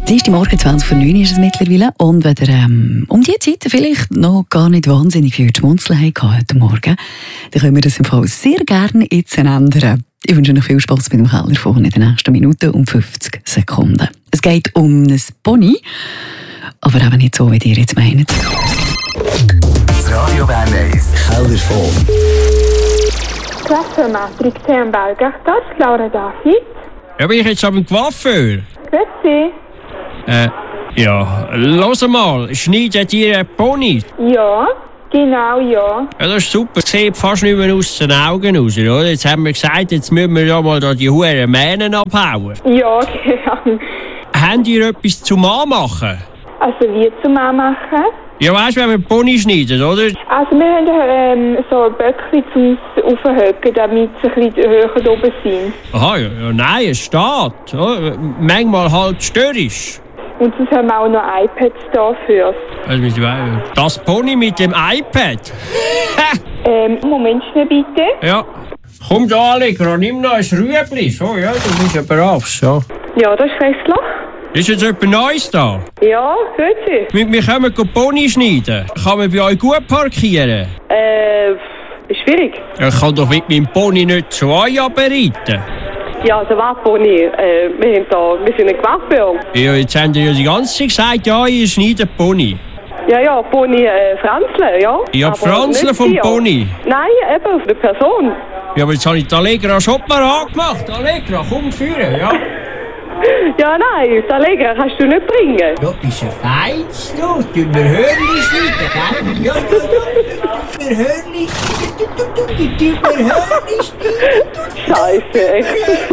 Dienstagmorgen 20:09 ist es mittlerweile. Und wenn ihr um die Zeit vielleicht noch gar nicht wahnsinnig viel Schmunzeln habt heute Morgen, dann können wir das im Fall sehr gerne jetzt ändern. Ich wünsche euch viel Spass mit dem Kellerfon in den nächsten Minuten und 50 Sekunden. Es geht um ein Pony, aber eben nicht so, wie ihr jetzt meint. Das Radio Bern 1 Kellerfon. Coiffeurmatrix am Belgachtas, Laura David. Ja, bin ich jetzt am Coiffeur? Grüezi. Ja, los mal, schneidet ihr einen Pony? Ja, genau, ja. Ja, das ist super, es sieht fast nicht mehr aus den Augen raus, oder? Jetzt haben wir gesagt, jetzt müssen wir ja mal da die huren Mähnen abhauen. Ja, genau. Habt ihr etwas zum Anmachen? Also wie zum Anmachen? Ja, weißt du, wenn wir einen Pony schneiden, oder? Also wir haben so ein Böckchen zum Aufhöcken, damit sie ein bisschen höher oben sind. Aha, ja, nein, es steht. Ja, manchmal halt störrisch. Und sonst haben wir auch noch iPads dafür. Das Pony mit dem iPad? Moment schnell bitte. Ja. Komm da, Allegra, nimm noch ein Rüebli. So, ja, du bist ja brav. So. Ja, das ist Restler. Ist jetzt etwas Neues da? Ja, grüezi. Wir können Pony schneiden. Kann man bei euch gut parkieren? Schwierig. Ich kann doch mit meinem Pony nicht zu euch reiten. Ja, also was, Pony? Wir sind ein Coiffeur. Ja, jetzt haben ihr ja die ganze Zeit gesagt, ja, ihr schneidet Pony. Ja, Pony Franzle, ja. Ja, die Franzle vom Pony? Nein, eben, von der Person. Ja, aber jetzt habe ich die Allegra schon mal angemacht. Allegra, komm führen, ja? Ja, nein, das Allegra kannst du nicht bringen. Ja, bist du feins, du? Tun wir Hörnli schneiden, gell? Ja, tun wir Hörnli schneiden, Scheiße.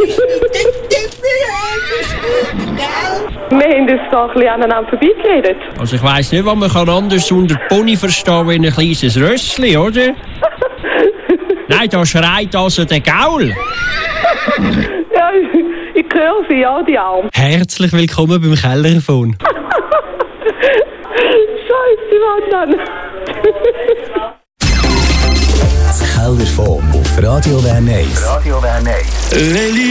Wir haben das doch ein bisschen aneinander vorbeigeredet. Also ich weiss nicht, was man anders unter Pony verstehen wie ein kleines Rössli, oder? Nein, da schreit also der Gaul. Ja, ich höre sie, ja, die Arme. Herzlich willkommen beim Kellerfon. Scheiße, Mann. Das Kellerfon auf Radio Bern 1. Radio Bern 1.